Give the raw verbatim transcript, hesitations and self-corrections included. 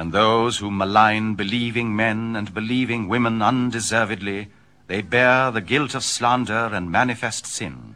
And those who malign believing men and believing women undeservedly, they bear the guilt of slander and manifest sin.